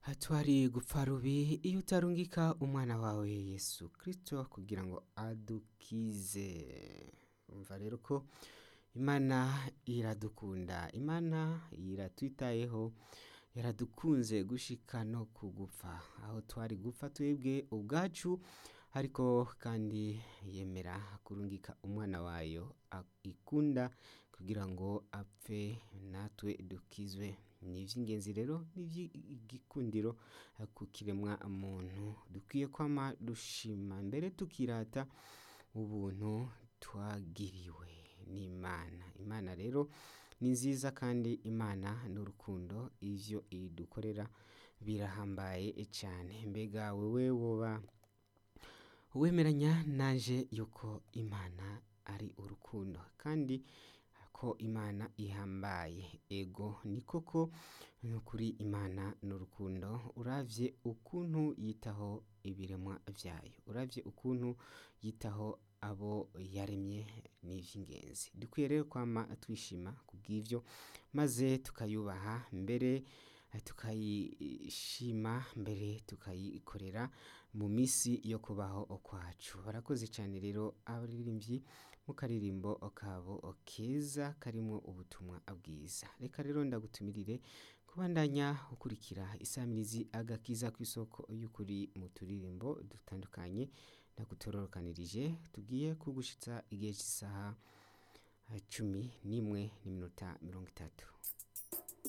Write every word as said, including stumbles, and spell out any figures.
Twari gupfa rubi iyo utarungika umwana wawe Yesu Kristo kugira ngo adukize. Umva rero ko Imana iradukunda, Imana iratwitayeho, yaradukunze gushika no kugupfa, aho twari gupfa twebwe ubwacu, ariko kandi yemera kurungika umwana wayo ikunda kugira ngo apfe natwe dukizwe. Ni ivy'ingenzi rero, ni ivy'igikundiro ku kiremwa muntu, dukwiye kwama dushima mbere tukirata ubuntu twagiriwe n'Imana. Imana rero ni nziza kandi Imana n'urukundo, ivyo idukorera birahambaye cane. Mbega wewe woba wemeranya nanje yuko Imana ari urukundo kandi ko Imana ihambaye? Ego ni koko, nukuri Imana n'urukundo. Uravye ukuntu yitaho ibiremwa vyayo, uravye ukuntu yitaho abo yaremye, ni ivy'ingenzi. Dukwiye rero kwama twishima kubw'ivyo, maze tukayubaha, mbere tukayishima, mbere tukayikorera mu misi yo kubaho kwacu. Barakoze cane rero abaririmbyi mu karirimbo kabo keza karimwo ubutumwa bwiza. Reka rero ndagutumirire kubandanya ukurikira isamirizi agakiza kw'isoko y'ukuri mu turirimbo dutandukanye nagutororokanirije, tugiye kugushitsa igihe cy'isaha cumi n'imwe n'iminota mirongo itatu.